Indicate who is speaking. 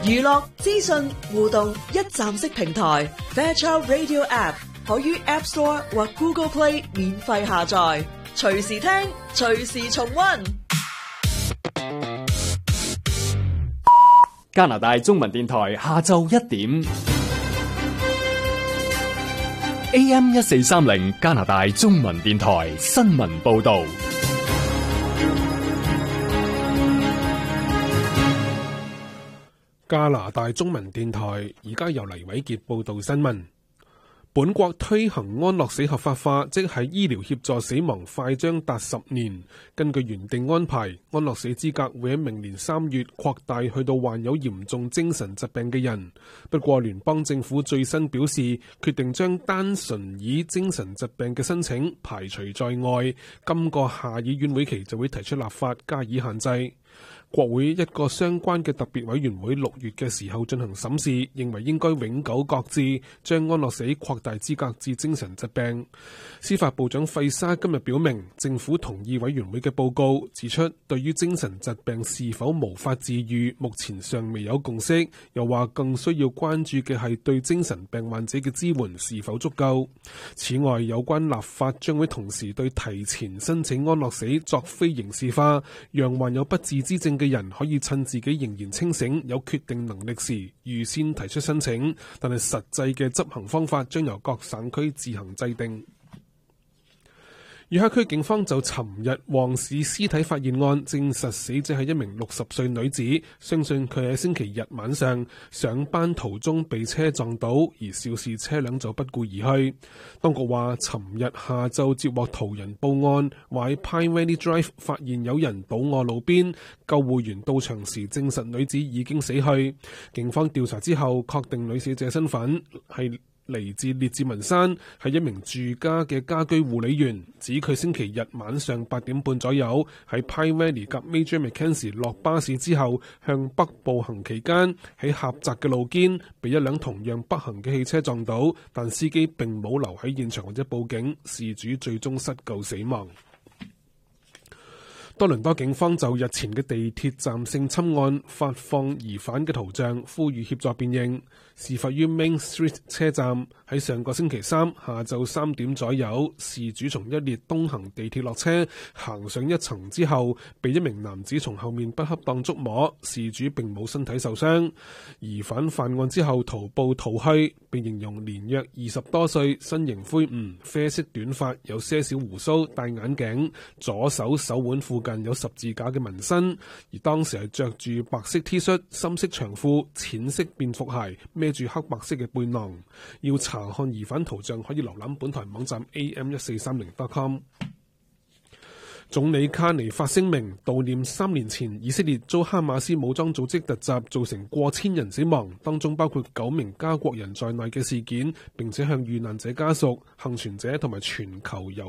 Speaker 1: 娛樂、資訊、互動一站式平台 Fairchild Radio App 可於 App Store 或 Google Play 免費下載，隨時聽，隨時重溫。
Speaker 2: 加拿大中文電台下晝1點 AM 1430加拿大中文電台新聞報道。
Speaker 3: 加拿大中文電台而家由黎偉傑報道新聞。本國推行安樂死合法化，即係醫療協助死亡快將達10年。根據原定安排，安樂死資格會喺明年3月擴大去到患有嚴重精神疾病嘅人。不過聯邦政府最新表示，決定將單純以精神疾病嘅申請排除在外。今個下議院會期就會提出立法加以限制。國會一個相關嘅特別委員會6月嘅時候進行審視，認為應該永久擱置將安樂死擴大資格至精神疾病。司法部長費沙今日表明，政府同意委員會嘅報告，指出對於精神疾病是否無法治癒，目前尚未有共識。又話更需要關注嘅係對精神病患者嘅支援是否足夠。此外，有關立法將會同時對提前申請安樂死作非刑事化，讓患有不治之症嘅人可以趁自己仍然清醒、有決定能力時預先提出申請，但係實際嘅執行方法將由各省區自行制定。約克區警方就尋日旺市屍體發現案證實死者係一名60歲女子，相信佢喺星期日晚上上班途中被車撞倒，而肇事車輛就不顧而去。當局話，尋日下晝接獲途人報案，話喺 Pine Valley Drive 發現有人倒卧路邊，救護員到場時證實女子已經死去。警方調查之後確定女死者身份係嚟自列治文山，係一名住家嘅家居護理員，指佢星期日晚上8點半左右喺 Pine Valley 及 Major Mackenzie 落巴士之後，向北步行期間喺狹窄嘅路肩被一輛同樣北行嘅汽車撞倒，但司機並冇留喺現場或者報警，事主最終失救死亡。多倫多警方就日前嘅地鐵站性侵案發放疑犯嘅圖像，呼籲協助辨認。事發於 Main Street 車站，喺上個星期三下晝3點左右，事主從一列東行地鐵落車，行上一層之後，被一名男子從後面不恰當觸摸，事主並冇身體受傷。疑犯犯案之後徒步逃去，被形容年約20多歲，身形灰梧，啡色短髮，有些少鬍鬚，戴眼鏡，左手手腕附近有十字架嘅紋身，而當時係着住白色 T 恤、深色長褲、淺色便服鞋，孭住黑白色嘅背囊。要查看疑犯圖像，可以瀏覽本台網站 am1430.com。總理卡尼發聲明悼念3年前以色列遭哈馬斯武裝組織突襲造成過千人死亡，當中包括9名加國人在內嘅事件，並且向遇難者家屬、幸存者同埋全球